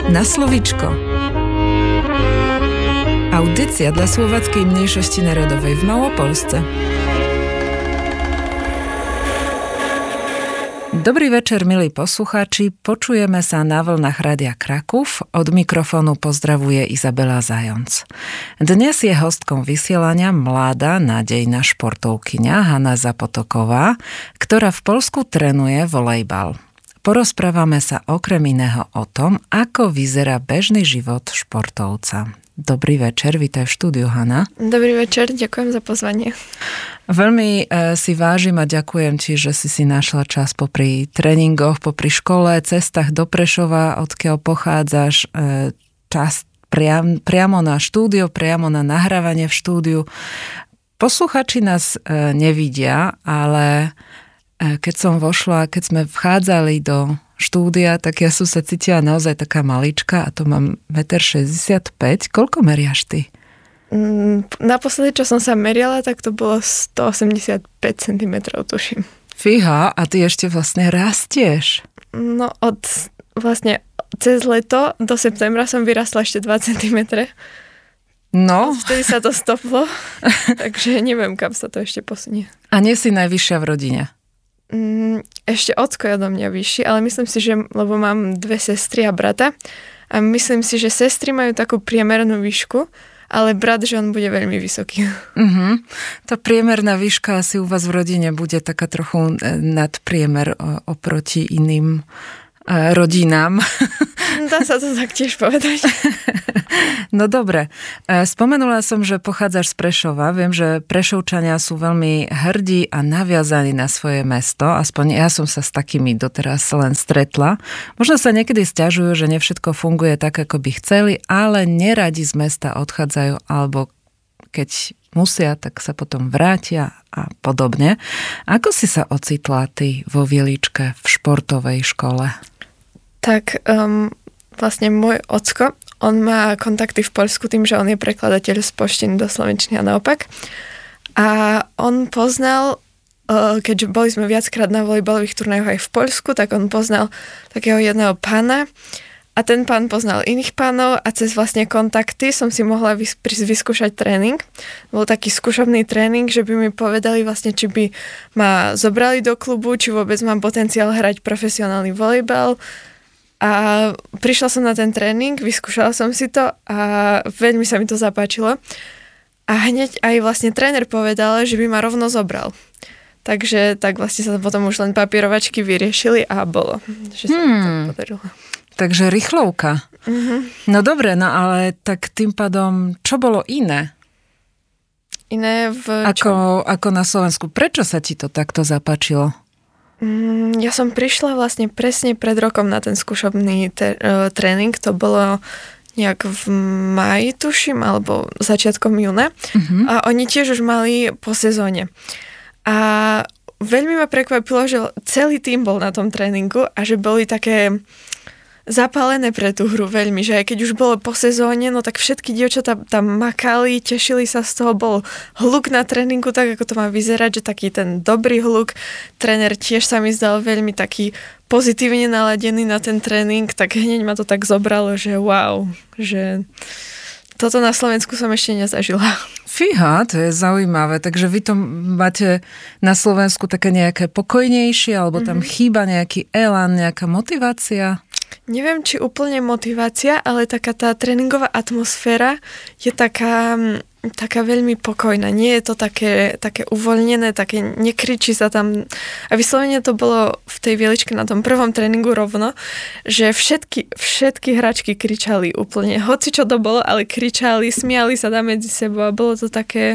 Na slovíčko. Audycja dla słowackiej mniejszości narodowej w Małopolsce. Dobrý večer, milí poslucháči. Počujeme sa na vlnách Rádia Kraków. Od mikrofónu pozdravuje Izabela Zajonc. Dnes je hostkou vysielania mladá nádejná športovkyňa Hanna Zapotoková, ktorá v Poľsku trénuje volejbal. Porozprávame sa okrem iného o tom, ako vyzerá bežný život športovca. Dobrý večer, vítaj v štúdiu, Hanna. Dobrý večer, ďakujem za pozvanie. Veľmi si vážim a ďakujem ti, že si našla čas popri tréningoch, popri škole, cestách do Prešova, odkiaľ pochádzaš, čas priamo na štúdio, priamo na nahrávanie v štúdiu. Posluchači nás nevidia, ale keď som vošla, keď sme vchádzali do štúdia, tak ja som sa cítila naozaj taká malička a to mám 1,65 m. Koľko meriaš ty? Naposledy, čo som sa meriala, tak to bolo 185 cm, tuším. Fíha, a ty ešte vlastne rastieš. No vlastne cez leto do septembra som vyrastla ešte 2 cm. No. Vtedy sa to stoplo, takže neviem, kam sa to ešte posunie. A nie si najvyššia v rodine? Ešte ocko je do mňa vyšší, ale myslím si, že, lebo mám 2 sestry a brata, a myslím si, že sestry majú takú priemernú výšku, ale brat, že on bude veľmi vysoký. Tá priemerná výška asi u vás v rodine bude taká trochu nadpriemer oproti iným rodinám. Dá sa to tak tiež povedať. No dobre. Spomenula som, že pochádzaš z Prešova. Viem, že Prešovčania sú veľmi hrdí a naviazaní na svoje mesto. Aspoň ja som sa s takými doteraz len stretla. Možno sa niekedy sťažujú, že nevšetko funguje tak, ako by chceli, ale neradi z mesta odchádzajú, alebo keď musia, tak sa potom vrátia a podobne. Ako si sa ocitla ty vo Vieličke v športovej škole? Tak vlastne môj ocko, on má kontakty v Poľsku tým, že on je prekladateľ z poštiny do slovenčiny a naopak. A on poznal, keďže boli sme viackrát na volejbalových turnajoch aj v Poľsku, tak on poznal takého jedného pána a ten pán poznal iných pánov a cez vlastne kontakty som si mohla vyskúšať tréning. Bol taký skúšobný tréning, že by mi povedali vlastne, či by ma zobrali do klubu, či vôbec mám potenciál hrať profesionálny volejbal. A prišla som na ten tréning, vyskúšala som si to a veľmi sa mi to zapáčilo. A hneď aj vlastne tréner povedal, že by ma rovno zobral. Takže tak vlastne sa potom už len papierovačky vyriešili a bolo. Že sa mi to podarilo. Takže rýchlovka. No dobre, no ale tak tým pádom, čo bolo iné? Iné v ako na Slovensku. Prečo sa ti to takto zapáčilo? Ja som prišla vlastne presne pred rokom na ten skúšobný tréning. To bolo nejak v máji, tuším, alebo začiatkom júna. A oni tiež už mali po sezóne. A veľmi ma prekvapilo, že celý tým bol na tom tréningu a že boli také zapálené pre tú hru veľmi, že aj keď už bolo po sezóne, no tak všetky dievčatá tam makali, tešili sa z toho, bol hluk na tréningu, tak ako to má vyzerať, že taký ten dobrý hluk. Tréner tiež sa mi zdal veľmi taký pozitívne naladený na ten tréning, tak hneď ma to tak zobralo, že wow, že toto na Slovensku som ešte nezažila. Fíha, to je zaujímavé. Takže vy to máte na Slovensku také nejaké pokojnejšie, alebo tam chýba nejaký elán, nejaká motivácia? Neviem, či úplne motivácia, ale taká tá tréningová atmosféra je taká veľmi pokojná. Nie je to také uvoľnené, také nekričí sa tam. A vyslovene to bolo v tej Vieličke na tom prvom tréningu rovno, že všetky hráčky kričali úplne. Hoci čo to bolo, ale kričali, smiali sa tam medzi sebou a bolo to také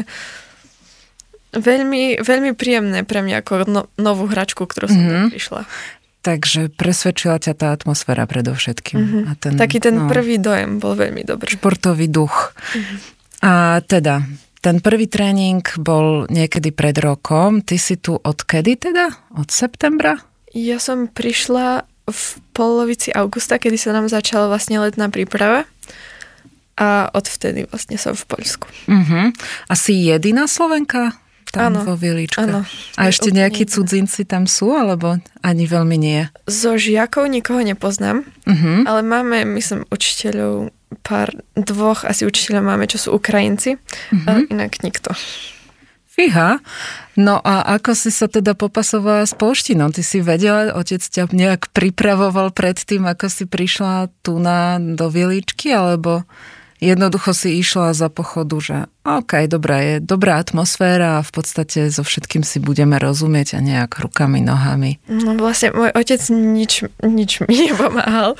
veľmi, veľmi príjemné pre mňa ako novú hračku, ktorú som tam prišla. Takže presvedčila ťa tá atmosféra predovšetkým. A taký ten prvý dojem bol veľmi dobrý. Športový duch. A teda, ten prvý tréning bol niekedy pred rokom. Ty si tu odkedy teda? Od septembra? Ja som prišla v polovici augusta, kedy sa nám začala vlastne letná príprava. A odvtedy vlastne som v Poľsku. Asi jediná Slovenka tam vo Viličke. Áno. A ešte nejakí cudzinci tam sú, alebo ani veľmi nie? Zo žiakov nikoho nepoznám, ale máme, myslím, učiteľov, dvoch asi učiteľov máme, čo sú Ukrajinci, ale inak nikto. Fíha. No a ako si sa teda popasovala s polštinou? Ty si vedela, otec ťa nejak pripravoval pred tým, ako si prišla tu do Viličky, alebo jednoducho si išla za pochodu, že OK, dobrá, je dobrá atmosféra a v podstate so všetkým si budeme rozumieť a nejak rukami, nohami. No vlastne môj otec nič mi nepomáhal.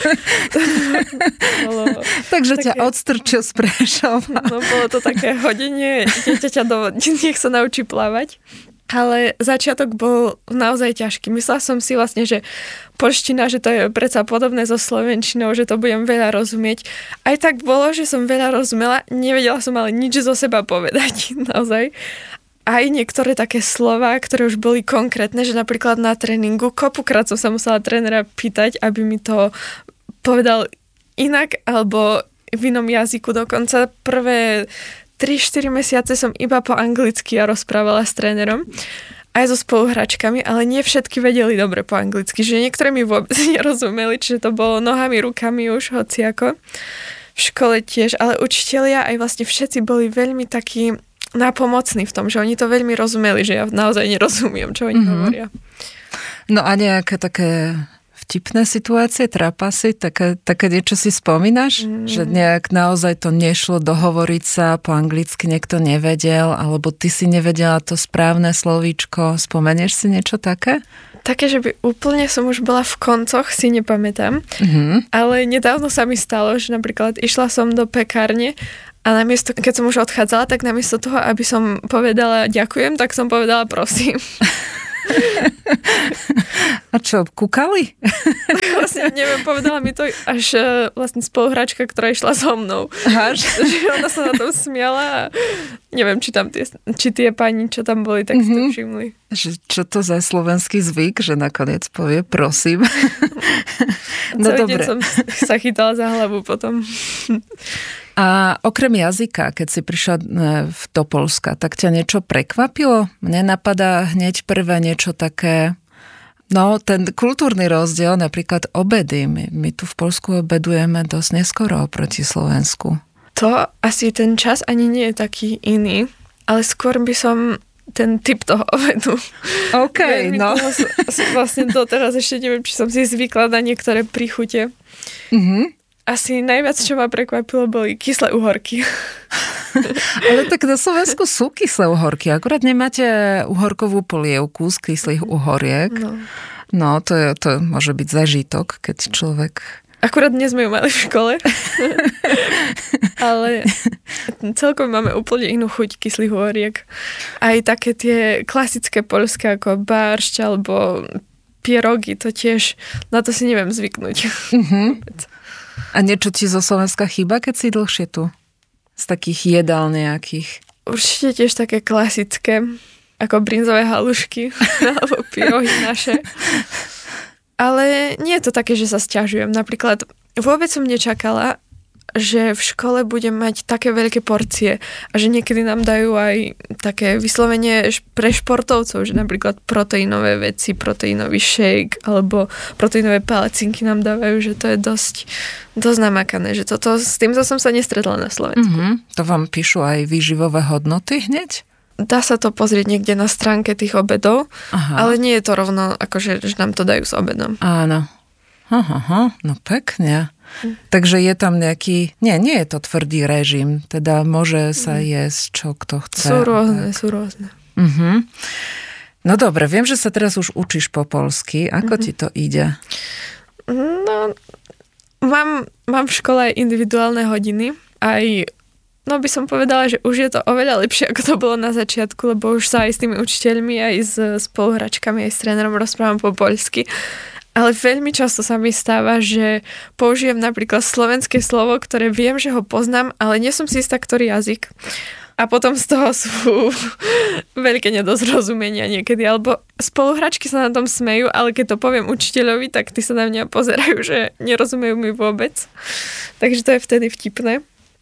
Takže ťa odstrčil z Prešova. No bolo to také hodenie dieťaťa do vody, nech sa naučí plávať. Ale začiatok bol naozaj ťažký. Myslela som si vlastne, že poľština, že to je predsa podobné so slovenčinou, že to budem veľa rozumieť. Aj tak bolo, že som veľa rozumela, nevedela som ale nič zo seba povedať, naozaj. Aj niektoré také slová, ktoré už boli konkrétne, že napríklad na tréningu, kopukrát som sa musela trénera pýtať, aby mi to povedal inak, alebo v inom jazyku dokonca. Prvé 3-4 mesiace som iba po anglicky rozprávala s trénerom, aj so spoluhráčkami, ale nie všetky vedeli dobre po anglicky, že niektoré mi vôbec nerozumeli, čiže to bolo nohami, rukami už, hociako. V škole tiež, ale učitelia aj vlastne všetci boli veľmi takí nápomocní v tom, že oni to veľmi rozumeli, že ja naozaj nerozumiem, čo oni hovoria. No a nejaké také vtipné situácie, trápasy, také niečo si spomínaš? Že nejak naozaj to nešlo dohovoriť sa, po anglicky niekto nevedel, alebo ty si nevedela to správne slovíčko. Spomenieš si niečo také? Také, že by úplne som už bola v koncoch, si nepamätám. Ale nedávno sa mi stalo, že napríklad išla som do pekárne a namiesto, keď som už odchádzala, tak namiesto toho, aby som povedala ďakujem, tak som povedala prosím. A čo, kúkali? Vlastne neviem, povedala mi to až vlastne spoluhráčka, ktorá išla so mnou. Že ona sa na tom smiala a neviem, či tie pani, čo tam boli, tak si to všimli. Čo to za slovenský zvyk, že nakoniec povie prosím. No dobre. Som sa chytala za hlavu potom. A okrem jazyka, keď si prišla do Poľska, tak ťa niečo prekvapilo? Mne napadá hneď prvé niečo také, no ten kultúrny rozdiel, napríklad obedy. My tu v Poľsku obedujeme dosť neskoro oproti Slovensku. To asi ten čas ani nie je taký iný, ale skôr by som ten typ toho obedu. OK, no. Vlastne doteraz ešte neviem, či som si zvykla na niektoré príchute. Asi najviac, čo ma prekvapilo, boli kyslé uhorky. Ale tak na Slovensku sú kyslé uhorky. Akurát nemáte uhorkovú polievku z kyslých uhoriek. No, to môže byť zažitok, keď človek... Akurát dnes sme ju mali v škole. Ale celkom máme úplne inú chuť kyslých uhoriek. Aj také tie klasické poľské ako baršť alebo pierogi, to tiež, na to si neviem zvyknúť. A niečo ti zo Slovenska chýba, keď si dlhšie tu? Z takých jedál nejakých? Určite tiež také klasické, ako brinzové halušky, alebo pyrohy naše. Ale nie je to také, že sa sťažujem. Napríklad vôbec som nečakala, že v škole budem mať také veľké porcie a že niekedy nám dajú aj také vyslovene pre športovcov, že napríklad proteínové veci, proteínový shake alebo proteínové palacinky nám dávajú, že to je dosť namakané, že s týmto som sa nestretla na Slovensku. To vám píšu aj výživové hodnoty hneď? Dá sa to pozrieť niekde na stránke tých obedov, ale nie je to rovno, akože že nám to dajú s obedom. Áno. No pekne. Takže je tam nejaký... Nie je to tvrdý režim, teda môže sa jesť, čo kto chce. Sú rôzne. No dobre, viem, že sa teraz už učíš po poľsky. Ako ti to ide? No, mám v škole aj individuálne hodiny. Aj, no by som povedala, že už je to oveľa lepšie, ako to bolo na začiatku, lebo už sa aj s tými učiteľmi, aj s spoluhračkami, aj s trénerom rozprávam po poľsky. Ale veľmi často sa mi stáva, že použijem napríklad slovenské slovo, ktoré viem, že ho poznám, ale nie som si istá, ktorý jazyk. A potom z toho sú veľké nedozrozumenia niekedy. Alebo spoluhračky sa na tom smejú, ale keď to poviem učiteľovi, tak tí sa na mňa pozerajú, že nerozumejú mi vôbec. Takže to je vtedy vtipné.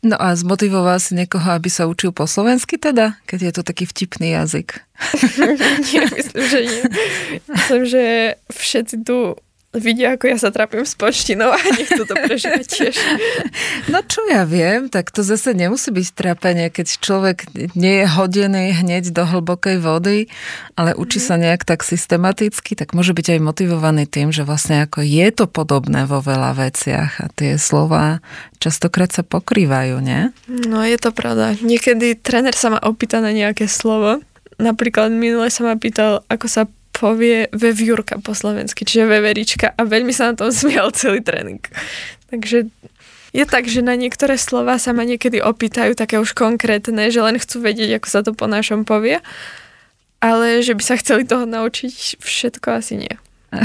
No a zmotivoval si niekoho, aby sa učil po slovensky teda? Keď je to taký vtipný jazyk. Nie, myslím, že nie. Myslím, že všetci tu vidia, ako ja sa trápim s poštinou a nechcú to prežívať tiež. No čo ja viem, tak to zase nemusí byť trápenie, keď človek nie je hodený hneď do hlbokej vody, ale učí sa nejak tak systematicky, tak môže byť aj motivovaný tým, že vlastne ako je to podobné vo veľa veciach a tie slová častokrát sa pokrývajú, nie? No je to pravda. Niekedy tréner sa ma opýta na nejaké slovo. Napríklad minule sa ma pýtal, ako sa povie veviurka po slovensky, čiže veverička a veľmi sa na tom smial celý tréning. Takže je tak, že na niektoré slova sa ma niekedy opýtajú také už konkrétne, že len chcú vedieť, ako sa to po našom povie, ale že by sa chceli toho naučiť všetko asi nie.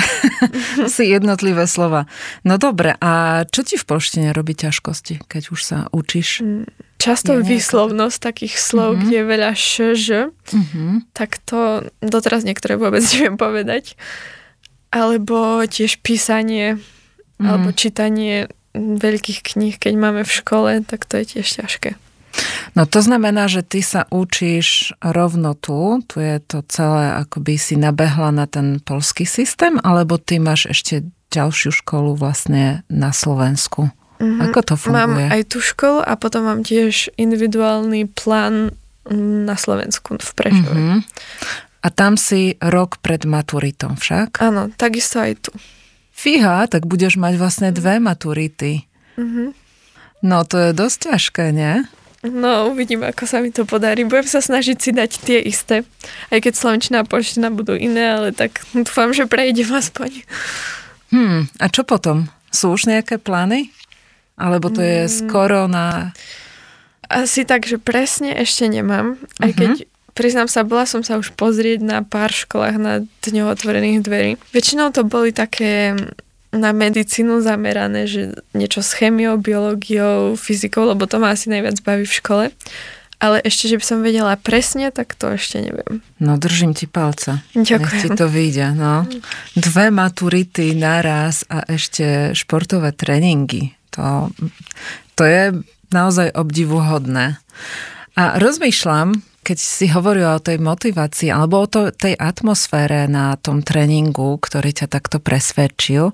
Si jednotlivé slova. No dobre, a čo ti v polštine robí ťažkosti, keď už sa učíš? Často výslovnosť takých slov, kde je veľa š, tak to doteraz niektoré vôbec neviem povedať. Alebo tiež písanie, alebo čítanie veľkých kníh, keď máme v škole, tak to je tiež ťažké. No to znamená, že ty sa učíš rovno tu je to celé, akoby si nabehla na ten poľský systém, alebo ty máš ešte ďalšiu školu vlastne na Slovensku? Ako to funguje? Mám aj tú školu a potom mám tiež individuálny plán na Slovensku v Prešove. A tam si rok pred maturitou však? Áno, takisto aj tu. Fíha, tak budeš mať vlastne 2 maturity. No to je dosť ťažké, nie? No, uvidím, ako sa mi to podarí. Budem sa snažiť si dať tie isté. Aj keď slovenčina a poľština budú iné, ale tak dúfam, že prejdem aspoň. A čo potom? Sú už nejaké plány? Alebo to je skoro na... Asi tak, že presne ešte nemám. Aj keď, priznám sa, bola som sa už pozrieť na pár školách na dňou otvorených dverí. Väčšinou to boli také na medicínu zamerané, že niečo s chémiou, biológiou, fyzikou, lebo to ma asi najviac baví v škole. Ale ešte, že by som vedela presne, tak to ešte neviem. No držím ti palca. Ďakujem. Nech ti to vyjde, no. 2 maturity naraz a ešte športové tréningy. To je naozaj obdivuhodné. A rozmýšľam, keď si hovorila o tej motivácii alebo o tej atmosfére na tom tréningu, ktorý ťa takto presvedčil,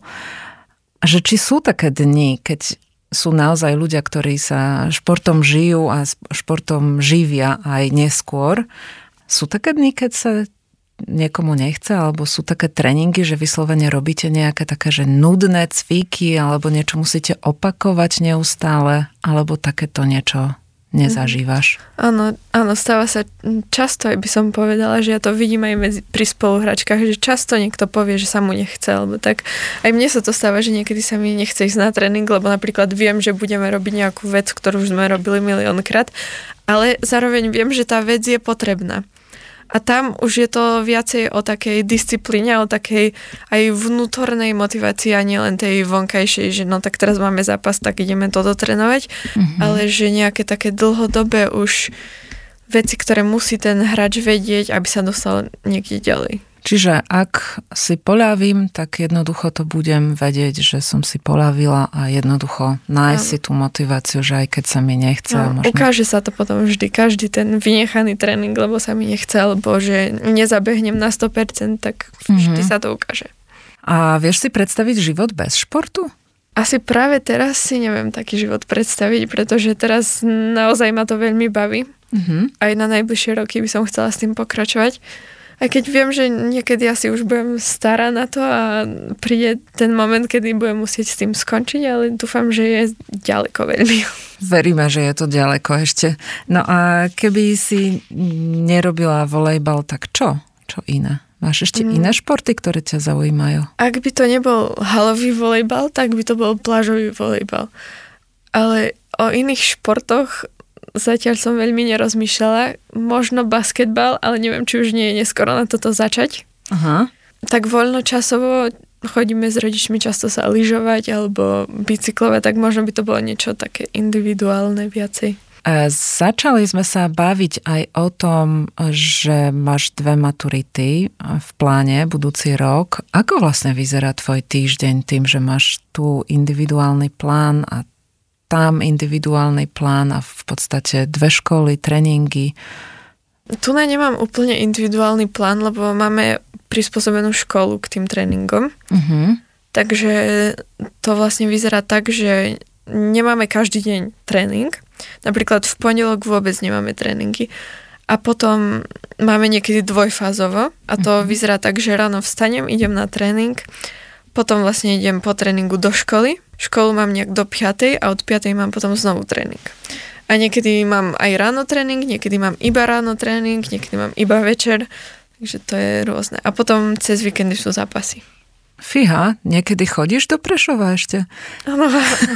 že či sú také dni, keď sú naozaj ľudia, ktorí sa športom žijú a športom živia aj neskôr. Sú také dni, keď sa niekomu nechce, alebo sú také tréningy, že vyslovene robíte nejaké také, že nudné cviky, alebo niečo musíte opakovať neustále, alebo takéto niečo nezažívaš? Áno, stáva sa často, aj by som povedala, že ja to vidím aj pri spoluhračkách, že často niekto povie, že sa mu nechce, alebo tak. Aj mne sa to stáva, že niekedy sa mi nechce ísť na tréning, lebo napríklad viem, že budeme robiť nejakú vec, ktorú už sme robili miliónkrát, ale zároveň viem, že tá vec je potrebná. A tam už je to viacej o takej disciplíne, o takej aj vnútornej motivácii a nielen tej vonkajšej, že no tak teraz máme zápas, tak ideme to dotrénovať, ale že nejaké také dlhodobé už veci, ktoré musí ten hráč vedieť, aby sa dostal niekde ďalej. Čiže ak si poľavím, tak jednoducho to budem vedieť, že som si poľavila a jednoducho nájsť si tú motiváciu, že aj keď sa mi nechce. No, možno... Ukáže sa to potom vždy, každý ten vynechaný tréning, lebo sa mi nechce, alebo že nezabehnem na 100%, tak vždy sa to ukáže. A vieš si predstaviť život bez športu? Asi práve teraz si neviem taký život predstaviť, pretože teraz naozaj ma to veľmi baví. Aj na najbližšie roky by som chcela s tým pokračovať. Aj keď viem, že niekedy asi už budem stará na to a príde ten moment, kedy budem musieť s tým skončiť, ale dúfam, že je ďaleko veľmi. Veríme, že je to ďaleko ešte. No a keby si nerobila volejbal, tak čo? Čo iné? Máš ešte iné športy, ktoré ťa zaujímajú? Ak by to nebol halový volejbal, tak by to bol plážový volejbal. Ale o iných športoch zatiaľ som veľmi nerozmýšľala. Možno basketbal, ale neviem, či už nie je neskoro na toto začať. Aha. Tak voľnočasovo chodíme s rodičmi často sa lyžovať alebo bicyklovať, tak možno by to bolo niečo také individuálne viacej. Začali sme sa baviť aj o tom, že máš 2 maturity v pláne budúci rok. Ako vlastne vyzerá tvoj týždeň tým, že máš tu individuálny plán a tam individuálny plán a v podstate 2 školy, tréningy? Tu nemám úplne individuálny plán, lebo máme prispôsobenú školu k tým tréningom. Takže to vlastne vyzerá tak, že nemáme každý deň tréning. Napríklad v pondelok vôbec nemáme tréningy. A potom máme niekedy dvojfázovo. A to vyzerá tak, že ráno vstanem, idem na tréning, potom vlastne idem po tréningu do školy. Školu mám nejak do 5. a od 5. mám potom znovu tréning. A niekedy mám aj ráno tréning, niekedy mám iba ráno tréning, niekedy mám iba večer, takže to je rôzne. A potom cez víkendy sú zápasy. Fíha, niekedy chodíš do Prešova ešte? Áno.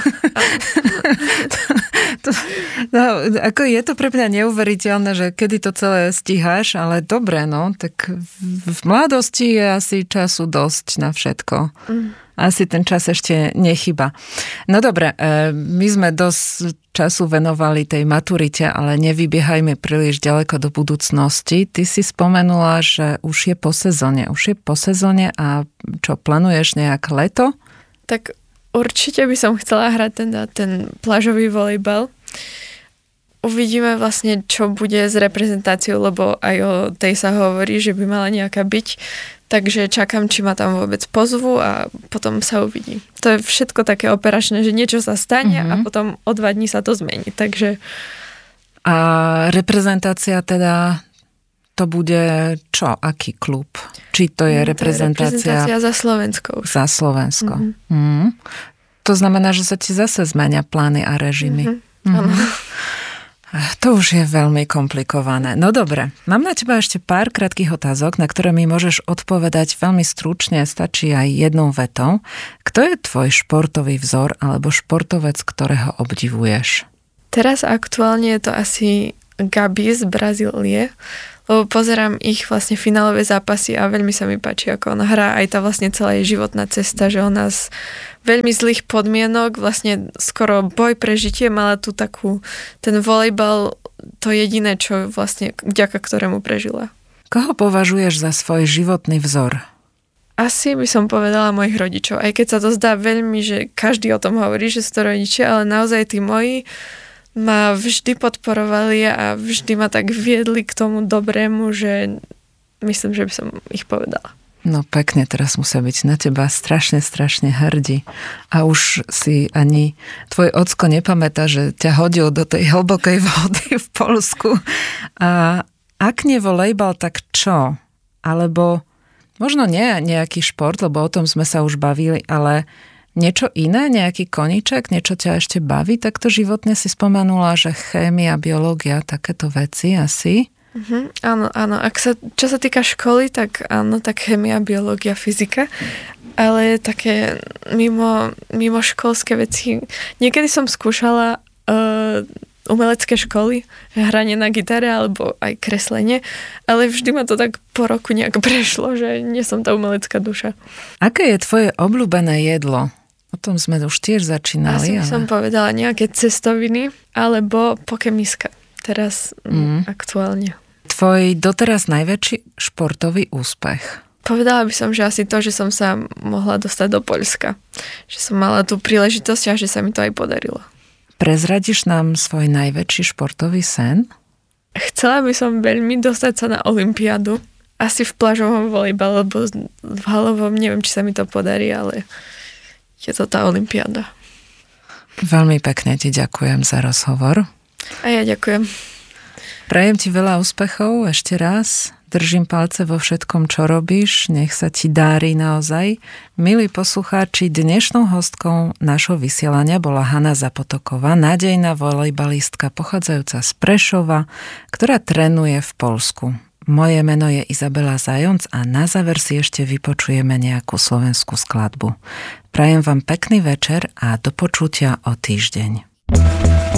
Ako je to pre mňa neuveriteľné, že kedy to celé stíhaš, ale dobre, no, tak v mladosti je asi času dosť na všetko. Asi ten čas ešte nechyba. No dobre, my sme dosť času venovali tej maturite, ale nevybiehajme príliš ďaleko do budúcnosti. Ty si spomenula, že už je po sezóne. Už je po sezóne a čo, plánuješ nejak leto? Tak určite by som chcela hrať ten plážový volejbal. Uvidíme vlastne, čo bude s reprezentáciou, lebo aj o tej sa hovorí, že by mala nejaká byť. Takže čakám, či ma tam vôbec pozvu a potom sa uvidí. To je všetko také operačné, že niečo sa stane a potom o 2 dní sa to zmení. Takže... A reprezentácia teda, to bude čo? Aký klub? Či to je reprezentácia... To je reprezentácia za Slovensko. Za Slovensko. To znamená, že sa ti zase zmenia plány a režimy. Áno. To už je veľmi komplikované. No dobre, mám na teba ešte pár krátkych otázok, na ktoré mi môžeš odpovedať veľmi stručne, stačí aj jednou vetou. Kto je tvoj športový vzor alebo športovec, ktorého obdivuješ? Teraz aktuálne je to asi Gabi z Brazílie, lebo pozerám ich vlastne finálové zápasy a veľmi sa mi páči, ako ona hrá, aj tá vlastne celá jej životná cesta, že ona z veľmi zlých podmienok, vlastne skoro boj prežitie, mala tu takú, ten volejbal, to jediné, čo vlastne, vďaka ktorému prežila. Koho považuješ za svoj životný vzor? Asi by som povedala mojich rodičov, aj keď sa to zdá veľmi, že každý o tom hovorí, že sú to rodičia, ale naozaj tí moji ma vždy podporovali a vždy ma tak viedli k tomu dobrému, že myslím, že by som ich povedala. No pekne, teraz musia byť na teba strašne hrdí. A už si ani tvoj ocko nepamätá, že ťa hodil do tej hlbokej vody v Poľsku. A ak nie volejbal, tak čo? Alebo možno nie nejaký šport, lebo o tom sme sa už bavili, ale niečo iné, nejaký koníček, niečo ťa ešte baví, takto životne si spomenula, že chémia, biológia, takéto veci asi. Áno. Čo sa týka školy, tak áno, tak chémia, biológia, fyzika, ale také mimo školské veci. Niekedy som skúšala umelecké školy, hranie na gitare alebo aj kreslenie, ale vždy ma to tak po roku nejak prešlo, že nie som tá umelecká duša. Aké je tvoje obľúbené jedlo? O tom sme už tiež začínali. Asi som povedala nejaké cestoviny alebo pokemiska. Teraz aktuálne. Tvoj doteraz najväčší športový úspech? Povedala by som, že asi to, že som sa mohla dostať do Poľska. Že som mala tú príležitosť a že sa mi to aj podarilo. Prezradiš nám svoj najväčší športový sen? Chcela by som veľmi dostať sa na olympiádu. Asi v plážovom volejbale, alebo v halovom, neviem, či sa mi to podarí, ale je to tá olympiáda. Veľmi pekne ti ďakujem za rozhovor. A ja ďakujem. Prajem ti veľa úspechov ešte raz. Držím palce vo všetkom, čo robíš. Nech sa ti dári naozaj. Milí poslucháči, dnešnou hostkou našho vysielania bola Hana Zapotoková, nádejná volejbalistka pochádzajúca z Prešova, ktorá trénuje v Poľsku. Moje meno je Izabela Zajonc a na záver si ešte vypočujeme nejakú slovenskú skladbu. Prajem vám pekný večer a do počutia o týždeň.